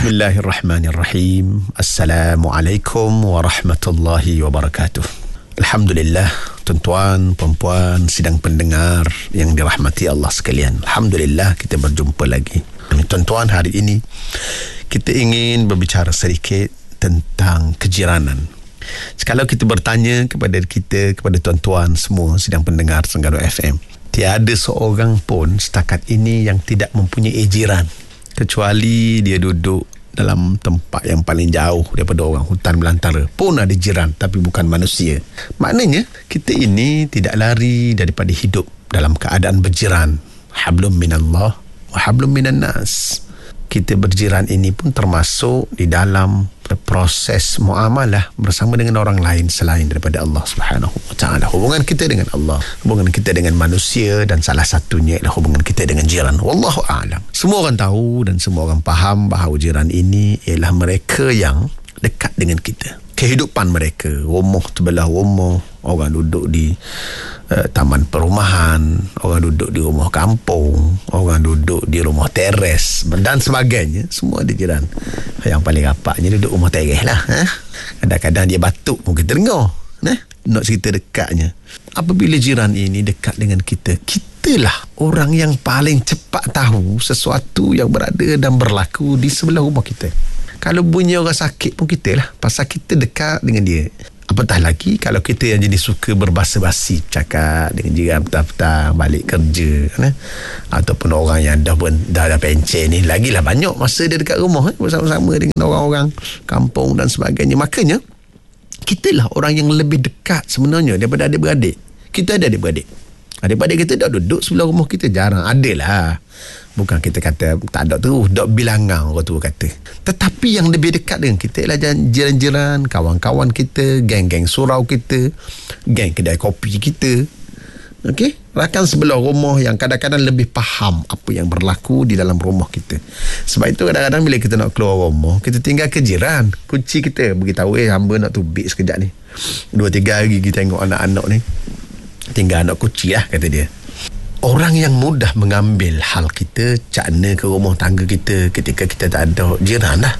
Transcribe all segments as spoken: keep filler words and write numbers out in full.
Bismillahirrahmanirrahim. Assalamualaikum warahmatullahi wabarakatuh. Alhamdulillah, tuan-tuan, puan-puan, sidang pendengar yang dirahmati Allah sekalian. Alhamdulillah kita berjumpa lagi. Tuan-tuan, hari ini kita ingin berbicara sedikit tentang kejiranan. Kalau kita bertanya kepada kita, kepada tuan-tuan semua sidang pendengar Terengganu F M, tiada seorang pun setakat ini yang tidak mempunyai jiran, kecuali dia duduk dalam tempat yang paling jauh daripada orang, hutan belantara pun ada jiran, tapi bukan manusia. Maknanya kita ini tidak lari daripada hidup dalam keadaan berjiran. Hablum minallah wa hablum minan nas. Kita berjiran ini pun termasuk di dalam proses muamalah bersama dengan orang lain selain daripada Allah Subhanahu wa taala. Hubungan kita dengan Allah, hubungan kita dengan manusia, dan salah satunya adalah hubungan kita dengan jiran. Wallahu a'lam. Semua orang tahu dan semua orang faham bahawa jiran ini ialah mereka yang dekat dengan kita. Kehidupan mereka, rumah terbelah rumah, orang duduk di uh, taman perumahan, orang duduk di rumah kampung, orang duduk di rumah teres dan sebagainya. Semua ada jiran. Yang paling rapaknya duduk rumah teres lah. Eh? Kadang-kadang dia batuk pun kita dengar. Eh? Nak cerita dekatnya. Apabila jiran ini dekat dengan kita, kitalah orang yang paling cepat tahu sesuatu yang berada dan berlaku di sebelah rumah kita. Kalau bunyi orang sakit pun kita lah, pasal kita dekat dengan dia. Apatah lagi kalau kita yang jenis suka berbasa-basi, cakap dengan jiran petang-petang balik kerja, eh? Ataupun orang yang dah dah, dah pencen ni, lagilah banyak masa dia dekat rumah, eh? bersama-sama dengan orang-orang kampung dan sebagainya. Makanya kitalah orang yang lebih dekat sebenarnya daripada adik-beradik. Kita ada adik-beradik, adik-beradik kita dah duduk sebelah rumah kita, jarang adalah. Bukan kita kata tak ada tu, dok bilangan orang tu kata. Tetapi yang lebih dekat dengan kita ialah jiran-jiran, kawan-kawan kita, geng-geng surau kita, geng kedai kopi kita. Okey, rakan sebelah rumah yang kadang-kadang lebih faham apa yang berlaku di dalam rumah kita. Sebab itu kadang-kadang bila kita nak keluar rumah, kita tinggal ke jiran, kunci kita beritahu, eh hamba nak tubik sekejap ni. Dua tiga hari kita tengok anak-anak ni. Tinggal anak kunci lah, kata dia. Orang yang mudah mengambil hal kita, cakna ke rumah tangga kita ketika kita tak ada jiran lah.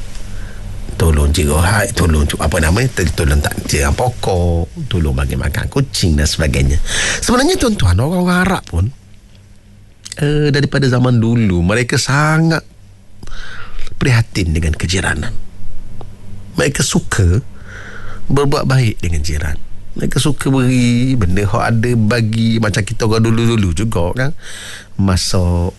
Tolong jiran, tolong apa namanya, tolong tak jiran pokok, tolong bagi makan kucing dan sebagainya. Sebenarnya tuan-tuan, orang-orang Arab pun uh, daripada zaman dulu mereka sangat prihatin dengan kejiranan. Mereka suka berbuat baik dengan jiran. Mereka suka beri benda yang ada bagi, macam kita orang dulu-dulu juga kan, masak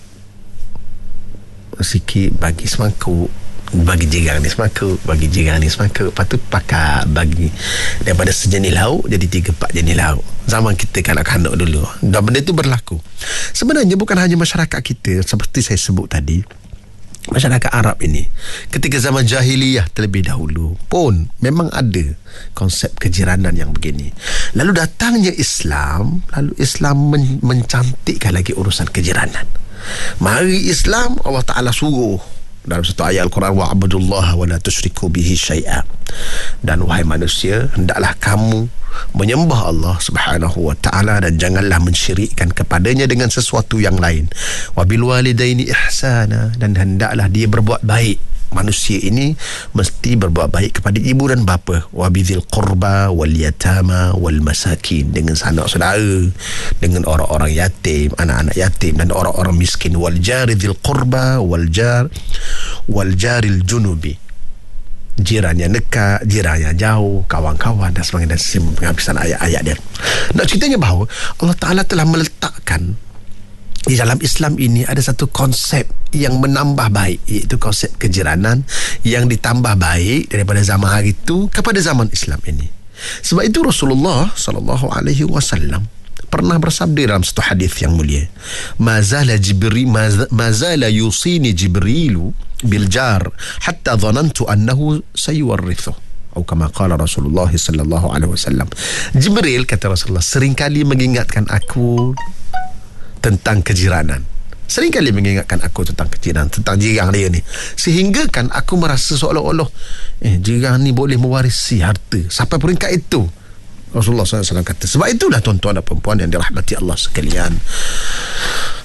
sikit bagi semangkuk, bagi jiran ni semangkuk, bagi jiran ni semangkuk, lepas tu pakai bagi daripada sejenis lauk jadi tiga empat jenis lauk. Zaman kita kanak-kanak dulu, dan benda tu berlaku. Sebenarnya bukan hanya masyarakat kita, seperti saya sebut tadi, masyarakat Arab ini ketika zaman jahiliyah terlebih dahulu pun memang ada konsep kejiranan yang begini. Lalu datangnya Islam, lalu Islam men- mencantikkan lagi urusan kejiranan. Mari Islam, Allah Ta'ala suruh dalam satu ayat Al-Quran, wa'budullaha wa la tusyriku bihi syai'a, dan wahai manusia, hendaklah kamu menyembah Allah Subhanahu wa ta'ala dan janganlah mensyirikkan kepadanya dengan sesuatu yang lain. Wabil walidaini ihsana, dan hendaklah dia berbuat baik. Manusia ini mesti berbuat baik kepada ibu dan bapa. Wabidhil qurba wal yatama wal masakin, dengan sanak saudara, dengan orang-orang yatim, anak-anak yatim dan orang-orang miskin. Wal jaridil qurba wal jar wal jaril junubi, jiran yang dekat, jiran yang jauh, kawan-kawan dan sebagainya, dan penghabisan ayat-ayat dia. Nak ceritanya bahawa Allah Ta'ala telah meletakkan di dalam Islam ini ada satu konsep yang menambah baik, iaitu konsep kejiranan yang ditambah baik daripada zaman hari itu kepada zaman Islam ini. Sebab itu Rasulullah sallallahu alaihi wasallam pernah bersabda dalam satu hadis yang mulia, mazala jibril mazala yusini jibrilu bil jar hatta dhanantu annahu sayuwarrithu, atau kama qala Rasulullah sallallahu alaihi wasallam. Jibril, kata Rasulullah, seringkali mengingatkan aku tentang kejiranan. Seringkali mengingatkan aku tentang kejiranan, tentang jiran dia ni, sehingga kan aku merasa seolah-olah eh jiran ni boleh mewarisi harta sampai peringkat itu. Rasulullah sallallahu alaihi wasallam kata. Sebab itulah tuan-tuan dan puan-puan yang dirahmati Allah sekalian,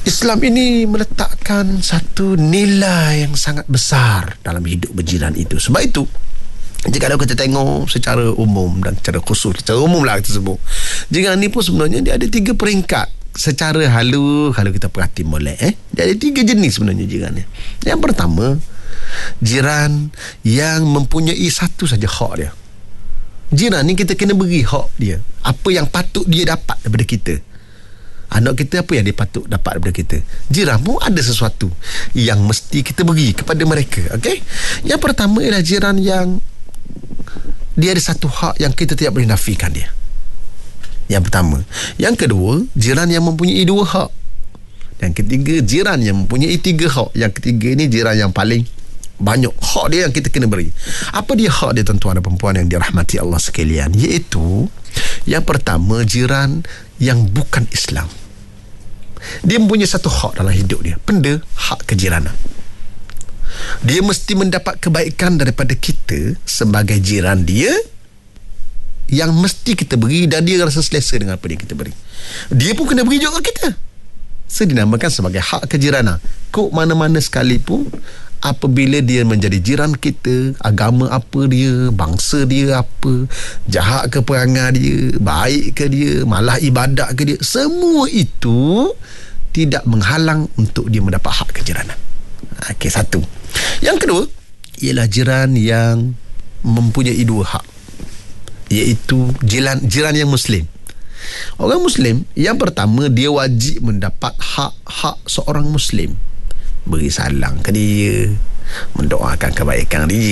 Islam ini meletakkan satu nilai yang sangat besar dalam hidup berjiran itu. Sebab itu, jika kalau kita tengok secara umum dan secara khusus, secara umum lah kita sebut, jiran ni pun sebenarnya dia ada tiga peringkat. Secara halu, kalau kita perhati molek, eh, dia ada tiga jenis sebenarnya jiran ni. Yang pertama, jiran yang mempunyai satu saja hak dia. Jiran ni kita kena beri hak dia, apa yang patut dia dapat daripada kita. Anak kita apa yang dia patut dapat daripada kita. Jiran pun ada sesuatu yang mesti kita beri kepada mereka. Okay? Yang pertama ialah jiran yang dia ada satu hak yang kita tidak boleh nafikan dia. Yang pertama. Yang kedua, jiran yang mempunyai dua hak. Yang ketiga, jiran yang mempunyai tiga hak. Yang ketiga ni jiran yang paling banyak hak dia yang kita kena beri. Apa dia hak dia, tuan-tuan dan perempuan yang dirahmati Allah sekalian? Iaitu, yang pertama, jiran yang bukan Islam. Dia mempunyai satu hak dalam hidup dia. Benda hak kejiranan. Dia mesti mendapat kebaikan daripada kita sebagai jiran dia, yang mesti kita beri, dan dia rasa selesa dengan apa yang kita beri. Dia pun kena beri juga kita. So, dinamakan sebagai hak kejiranan. Kok mana-mana sekalipun, apabila dia menjadi jiran kita, agama apa dia, bangsa dia apa, jahat ke perangai dia, baik ke dia, malah ibadat ke dia, semua itu tidak menghalang untuk dia mendapat hak kejiranan. Okey, satu. Yang kedua ialah jiran yang mempunyai dua hak, iaitu jiran, jiran yang Muslim. Orang Muslim, yang pertama, dia wajib mendapat hak-hak seorang Muslim. Beri salam ke dia, mendoakan kebaikan dia,